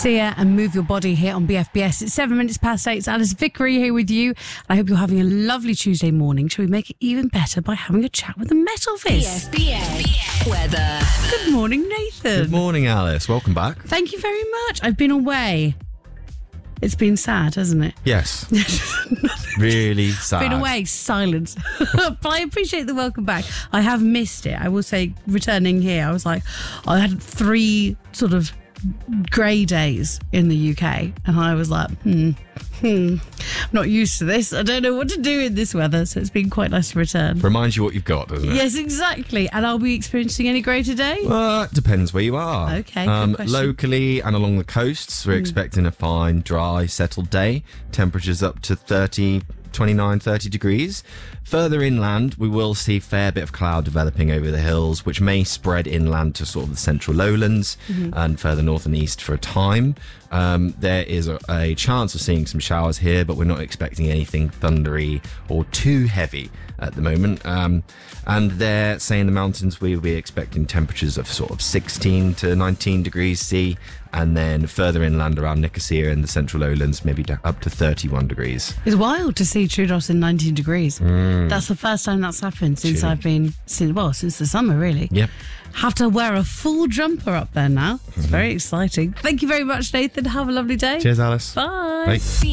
Sia and Move Your Body here on BFBS. It's 7 minutes past 8. It's Alice Vickery here with you. I hope you're having a lovely Tuesday morning. Shall we make it even better by having a chat with the Metal Fist? BFBS weather. Good morning, Nathan. Good morning, Alice. Welcome back. Thank you very much. I've been away. It's been sad, hasn't it? Yes. Really sad. Been away, silence. But I appreciate the welcome back. I have missed it. I will say, returning here, I was like, I had 3 sort of grey days in the UK, and I was like, I'm not used to this. I don't know what to do in this weather, so it's been quite nice to return. Reminds you what you've got, doesn't it? Yes, exactly. And I'll be experiencing any grey today? Well, it depends where you are. Okay, good question. Locally and along the coasts, we're expecting a fine, dry, settled day. Temperatures up to 29, 30 degrees. Further inland, we will see a fair bit of cloud developing over the hills, which may spread inland to sort of the central lowlands and further north and east for a time. There is a chance of seeing some showers here, but we're not expecting anything thundery or too heavy at the moment. And they're saying the mountains, we'll be expecting temperatures of sort of 16 to 19 degrees C, and then further inland around Nicosia and the central lowlands, maybe up to 31 degrees. It's wild to see Troodos in 19 degrees. That's the first time that's happened since Chilly. I've been, since the summer, really. Yep. Have to wear a full jumper up there now. It's very exciting. Thank you very much, Nathan. Have a lovely day. Cheers, Alice. Bye. Bye.